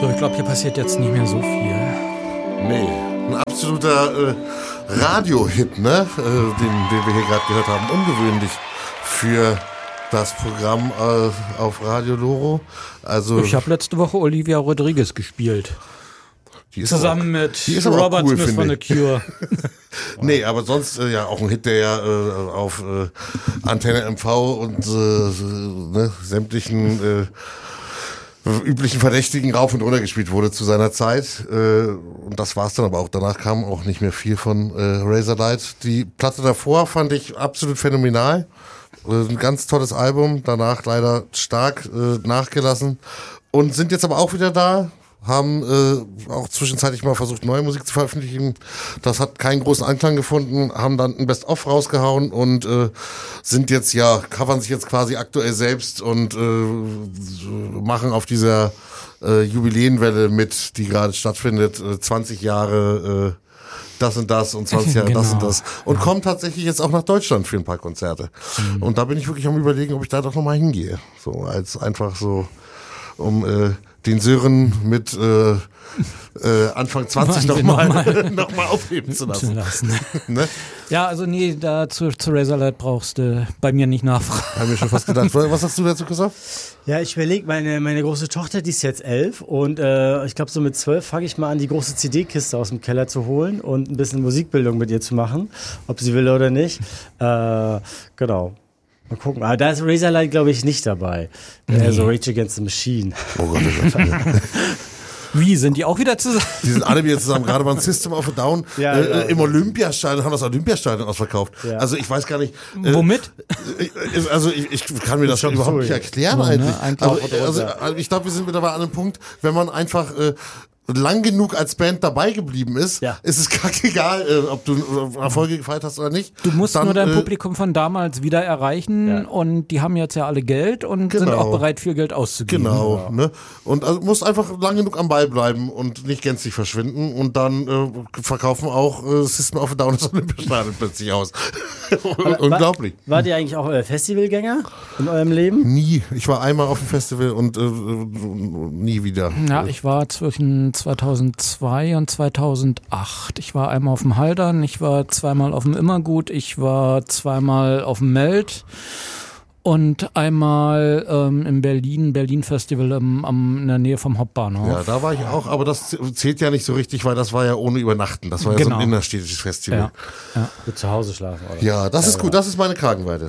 So, ich glaube, hier passiert jetzt nicht mehr so viel. Nee, ein absoluter Radio-Hit, ne? Den wir hier gerade gehört haben. Ungewöhnlich für das Programm auf Radio Loro. Also, ich habe letzte Woche Olivia Rodriguez gespielt. Zusammen mit Robert cool, Smith von The Cure. Nee, aber sonst ja auch ein Hit, der ja auf Antenne MV und sämtlichen üblichen Verdächtigen rauf und runter gespielt wurde zu seiner Zeit. Und das war's dann aber auch. Danach kam auch nicht mehr viel von Razorlight. Die Platte davor fand ich absolut phänomenal. Ein ganz tolles Album. Danach leider stark nachgelassen. Und sind jetzt aber auch wieder da. Haben auch zwischenzeitlich mal versucht, neue Musik zu veröffentlichen. Das hat keinen großen Anklang gefunden, haben dann ein Best-of rausgehauen und sind jetzt, covern sich jetzt quasi aktuell selbst und machen auf dieser Jubiläenwelle mit, die gerade stattfindet, 20 Jahre das und das und 20 Jahre das und das. Und kommen tatsächlich jetzt auch nach Deutschland für ein paar Konzerte. Und da bin ich wirklich am Überlegen, ob ich da doch nochmal hingehe. So als einfach so, um den Sören mit Anfang 20 nochmal aufheben zu lassen. Ne? Ja, also nee, da zu Razorlight brauchst du bei mir nicht nachfragen. Hab mir schon fast gedacht. Was hast du dazu gesagt? Ja, ich überlege, meine große Tochter, die ist jetzt 11 und ich glaube so mit 12 fange ich mal an, die große CD-Kiste aus dem Keller zu holen und ein bisschen Musikbildung mit ihr zu machen, ob sie will oder nicht. Genau. Mal gucken. Aber da ist Razorlight, glaube ich, nicht dabei. Nee. So Rage Against the Machine. Oh Gott, oh Gott. Wie, sind die auch wieder zusammen? Die sind alle wieder zusammen. Gerade beim System of a Down im Olympiastadion, haben das Olympiastadion ausverkauft. Ja. Also ich weiß gar nicht. Womit? Also ich kann mir das schon überhaupt nicht erklären eigentlich. Ne? Also ich glaube, wir sind mittlerweile an einem Punkt, wenn man einfach lang genug als Band dabei geblieben ist, ist es kackegal, ob du Erfolge gefeiert hast oder nicht. Du musst nur dein Publikum von damals wieder erreichen und die haben jetzt ja alle Geld und sind auch bereit, viel Geld auszugeben. Genau, ne? Und also musst einfach lang genug am Ball bleiben und nicht gänzlich verschwinden und dann verkaufen auch System of a Down das Olympiastadion plötzlich aus. Unglaublich. Wart ihr eigentlich auch Festivalgänger in eurem Leben? Nie. Ich war einmal auf dem Festival und nie wieder. Ja, ich war zwischen 2002 und 2008. Ich war einmal auf dem Haldern, ich war zweimal auf dem Immergut, ich war zweimal auf dem Meld und einmal im Berlin-Festival in der Nähe vom Hauptbahnhof. Ja, da war ich auch, aber das zählt ja nicht so richtig, weil das war ja ohne Übernachten. Das war ja so ein innerstädtisches Festival. Ja. Gut zu Hause schlafen, oder? Ja, das ist gut, das ist meine Kragenweite.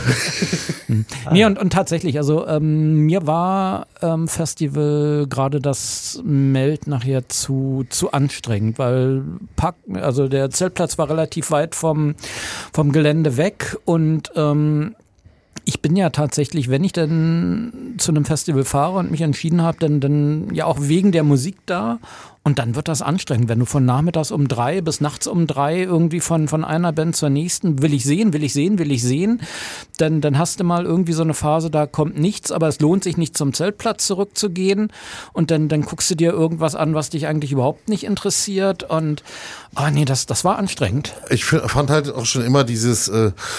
Nee, und tatsächlich, also mir war Festival gerade das Meld nachher zu anstrengend, weil also der Zeltplatz war relativ weit vom Gelände weg und ich bin ja tatsächlich, wenn ich dann zu einem Festival fahre und mich entschieden habe, dann ja auch wegen der Musik da. Und dann wird das anstrengend, wenn du von nachmittags um 3 bis nachts um 3 irgendwie von einer Band zur nächsten, will ich sehen, dann hast du mal irgendwie so eine Phase, da kommt nichts, aber es lohnt sich nicht zum Zeltplatz zurückzugehen und dann guckst du dir irgendwas an, was dich eigentlich überhaupt nicht interessiert und das war anstrengend. Ich fand halt auch schon immer dieses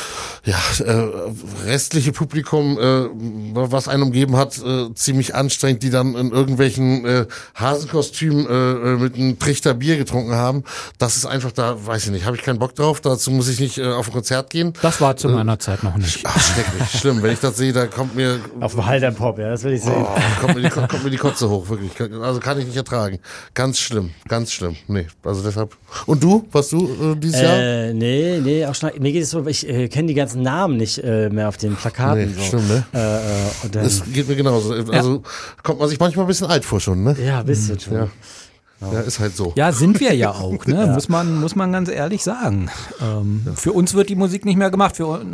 restliche Publikum, was einen umgeben hat, ziemlich anstrengend, die dann in irgendwelchen Hasenkostümen mit einem Trichter Bier getrunken haben. Das ist einfach, da weiß ich nicht, habe ich keinen Bock drauf, dazu muss ich nicht auf ein Konzert gehen. Das war zu meiner Zeit noch nicht. Ach, schrecklich, schlimm. Wenn ich das sehe, da kommt mir... Auf dem Haldern Pop, ja, das will ich sehen. Kommt mir die Kotze hoch, wirklich. Also kann ich nicht ertragen. Ganz schlimm. Nee, also deshalb... Und du? Warst du dieses Jahr? Nee, auch schon. Mir geht es so, ich kenne die ganzen Namen nicht mehr auf den Plakaten. Nee, so. Stimmt, ne? Das geht mir genauso. Also kommt man sich manchmal ein bisschen alt vor schon, ne? Ja, ein bisschen schon. Ja. Ja, ist halt so. Ja, sind wir ja auch, ne? Ja. Muss man ganz ehrlich sagen. Für uns wird die Musik nicht mehr gemacht. Für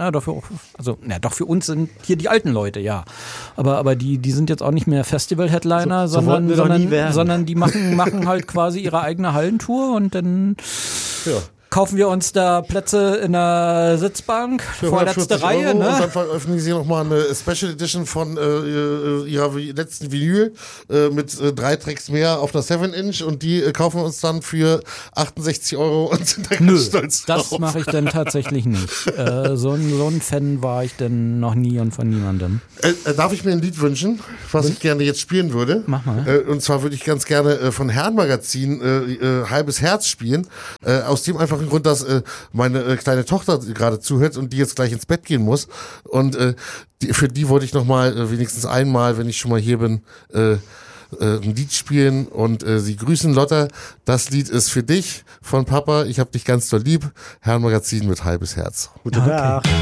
uns sind hier die alten Leute, ja. Aber die sind jetzt auch nicht mehr Festival-Headliner, sondern die machen halt quasi ihre eigene Hallentour und dann kaufen wir uns da Plätze in der Sitzbank, vorletzte Reihe, Euro, ne? Und dann veröffentlichen sie nochmal eine Special Edition von ihrer letzten Vinyl mit 3 Tracks mehr auf einer 7-Inch und die kaufen wir uns dann für 68 Euro und sind da ganz stolz drauf. Das mache ich dann tatsächlich nicht. So ein Fan war ich denn noch nie und von niemandem. Darf ich mir ein Lied wünschen, was ich gerne jetzt spielen würde? Mach mal. Und zwar würde ich ganz gerne von Herrenmagazin Halbes Herz spielen. Aus dem einfachen Grund, dass meine kleine Tochter gerade zuhört und die jetzt gleich ins Bett gehen muss. Und für die wollte ich nochmal wenigstens einmal, wenn ich schon mal hier bin, ein Lied spielen und sie grüßen Lotta. Das Lied ist für dich von Papa. Ich hab dich ganz doll lieb. Herrenmagazin mit Halbes Herz. Gute Nacht.